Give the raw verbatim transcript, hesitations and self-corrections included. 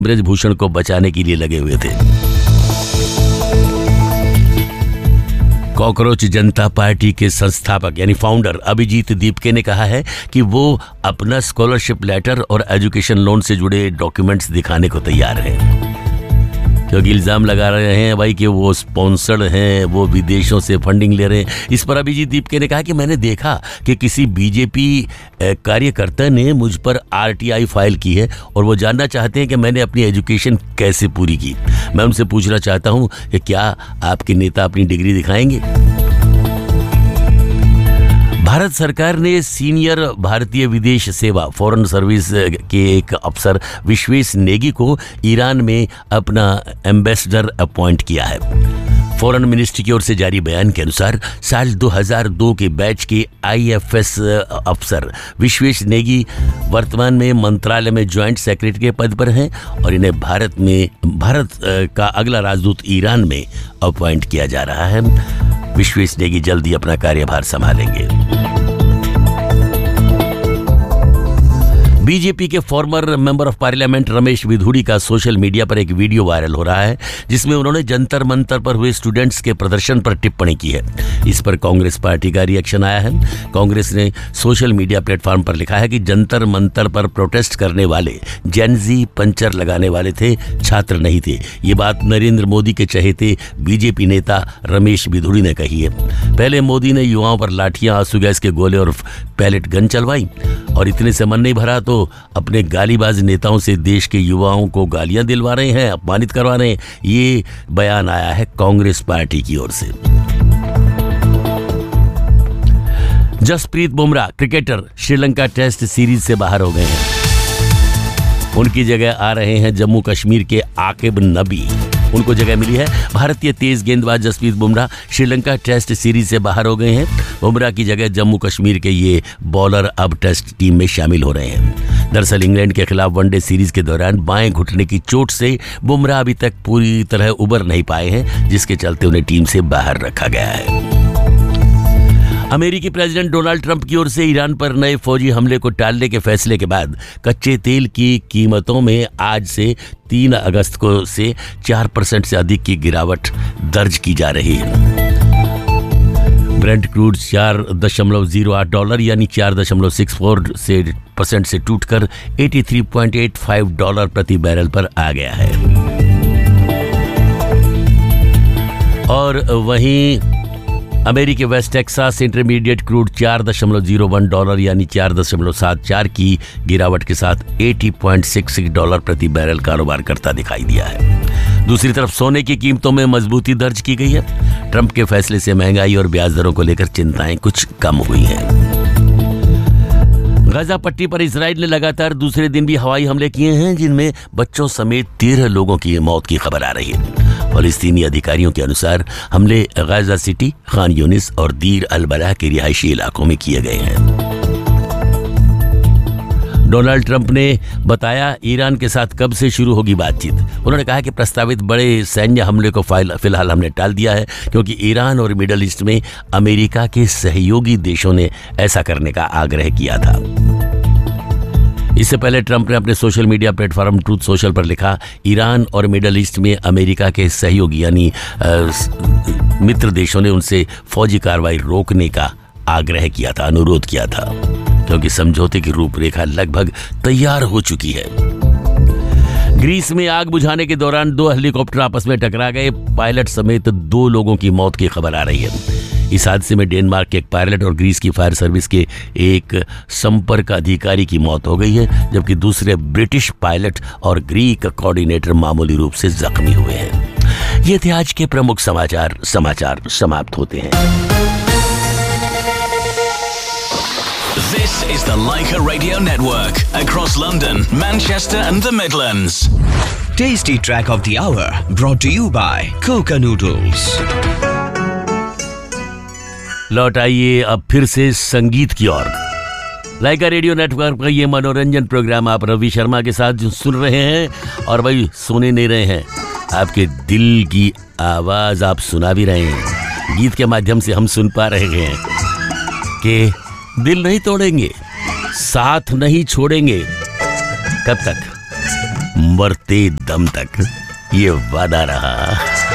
ब्रजभूषण को बचाने के लिए लगे हुए थे। कॉकरोच जनता पार्टी के संस्थापक यानी फाउंडर अभिजीत दीपके ने कहा है कि वो अपना स्कॉलरशिप लेटर और एजुकेशन लोन से जुड़े डॉक्यूमेंट्स दिखाने को तैयार हैं, क्योंकि इल्जाम लगा रहे हैं भाई कि वो स्पॉन्सर्ड हैं, वो विदेशों से फंडिंग ले रहे हैं। इस पर अभिजीत दीपके ने कहा कि मैंने देखा कि किसी बीजेपी कार्यकर्ता ने मुझ पर आरटीआई फाइल की है और वो जानना चाहते हैं कि मैंने अपनी एजुकेशन कैसे पूरी की। मैं उनसे पूछना चाहता हूं कि क्या आपके नेता अपनी डिग्री दिखाएंगे? भारत सरकार ने सीनियर भारतीय विदेश सेवा फॉरेन सर्विस के एक अफसर विश्वेश नेगी को ईरान में अपना एम्बेसडर अपॉइंट किया है। फॉरेन मिनिस्ट्री की ओर से जारी बयान के अनुसार साल दो हज़ार दो के बैच के आईएफएस अफसर विश्वेश नेगी वर्तमान में मंत्रालय में ज्वाइंट सेक्रेटरी के पद पर हैं और इन्हें भारत में भारत का अगला राजदूत ईरान में अपॉइंट किया जा रहा है। विश्वेश नेगी जल्दी अपना कार्यभार संभालेंगे। बीजेपी के farmer member of parliament Ramesh विधुड़ी का सोशल मीडिया पर एक वीडियो वायरल हो रहा है जिसमें उन्होंने जंतर मंतर पर हुए स्टूडेंट्स के प्रदर्शन पर टिप्पणी की है। इस पर कांग्रेस पार्टी का रिएक्शन आया है। कांग्रेस ने सोशल मीडिया प्लेटफॉर्म पर लिखा है कि जंतर मंतर पर प्रोटेस्ट करने वाले जेनजी पंचर लगाने वाले थे, छात्र नहीं थे। ये बात नरेंद्र मोदी के चहेते बीजेपी नेता रमेश विधुड़ी ने कही है। पहले मोदी ने युवाओं पर लाठियां, आंसू गैस के गोले और पैलेट गन चलवाई और इतने से मन नहीं भरा तो अपने गालीबाज नेताओं से देश के युवाओं को गालियां दिलवा रहे हैं, अपमानित करवा रहे हैं। ये बयान आया है कांग्रेस पार्टी की ओर से। Jasprit Bumrah cricketer Sri Lanka test series से बाहर हो गए हैं। उनकी जगह आ रहे हैं जम्मू कश्मीर के आकिब नबी। उनको जगह मिली है। भारतीय तेज गेंदबाज जसप्रीत बुमराह श्रीलंका टेस्ट सीरीज से बाहर हो गए हैं। बुमराह की जगह जम्मू कश्मीर के ये बॉलर अब टेस्ट टीम में शामिल हो रहे हैं। दरअसल इंग्लैंड के खिलाफ वनडे सीरीज के दौरान बाएं घुटने की चोट से बुमराह अभी तक पूरी तरह उबर नहीं पाए हैं, जिसके चलते उन्हें टीम से बाहर रखा गया है। अमेरिकी प्रेसिडेंट डोनाल्ड ट्रंप की ओर से ईरान पर नए फौजी हमले को टालने के फैसले के बाद कच्चे तेल की कीमतों में आज से तीन अगस्त को से चार परसेंट से अधिक की गिरावट दर्ज की जा रही है। ब्रेंट क्रूड चार दशमलव जीरो आठ डॉलर यानी चार दशमलव सिक्स फोर से परसेंट से टूटकर तिरासी पॉइंट आठ पाँच डॉलर प्रति बैरल पर आ गया है। और वहीं अमेरिकी वेस्ट टेक्सास इंटरमीडिएट क्रूड चार दशमलव जीरो वन डॉलर यानी चार दशमलव सात चार की गिरावट के साथ अस्सी पॉइंट छह छह डॉलर प्रति बैरल कारोबार करता दिखाई दिया है। दूसरी तरफ सोने की कीमतों में मजबूती दर्ज की गई है। ट्रंप के फैसले से महंगाई और ब्याज दरों को लेकर चिंताएं कुछ कम हुई हैं। गाजा पट्टी पर इजराइल ने लगातार दूसरे दिन भी हवाई हमले किए हैं, जिनमें बच्चों समेत तेरह लोगों की मौत की खबर आ रही है। फलस्तीनी अधिकारियों के अनुसार हमले गाजा सिटी, खान यूनिस और दीर अल बलाह के रिहायशी इलाकों में किए गए हैं। डोनाल्ड ट्रंप ने बताया ईरान के साथ कब से शुरू होगी बातचीत। उन्होंने कहा कि प्रस्तावित बड़े सैन्य हमले को फिलहाल हमने टाल दिया है, क्योंकि ईरान और मिडल ईस्ट में अमेरिका के सहयोगी देशों ने ऐसा करने का आग्रह किया था। इससे पहले ट्रंप ने अपने social media platform truth social पर लिखा, ईरान और मिडल ईस्ट में अमेरिका के सहयोगी यानी मित्र देशों ने उनसे फौजी कार्रवाई रोकने का आग्रह किया था, अनुरोध किया था, क्योंकि समझौते की रूपरेखा लगभग तैयार हो चुकी है। ग्रीस में आग बुझाने के दौरान दो हेलीकॉप्टर आपस में टकरा गए। पायलट समेत दो लोगों की मौत की खबर आ रही है। इस हादसे में डेनमार्क के एक पायलट और ग्रीस की फायर सर्विस के एक संपर्क अधिकारी की मौत हो गई है, जबकि दूसरे ब्रिटिश पायलट और ग्रीक कोऑर्डिनेटर मामूली रूप से जख्मी हुए हैं। ये थे आज के प्रमुख समाचार। समाचार समाप्त होते हैं। This is the Leica Radio Network across London, Manchester and the Midlands. Tasty track of the hour brought to you by Coca Noodles. लौट आइए अब फिर से संगीत की ओर। लाइका रेडियो नेटवर्क का ये मनोरंजन प्रोग्राम आप रवि शर्मा के साथ सुन रहे हैं, और भाई सुने नहीं रहे हैं, आपके दिल की आवाज आप सुना भी रहे हैं। गीत के माध्यम से हम सुन पा रहे हैं कि दिल नहीं तोड़ेंगे, साथ नहीं छोड़ेंगे। कब तक? मरते दम तक ये वादा रहा।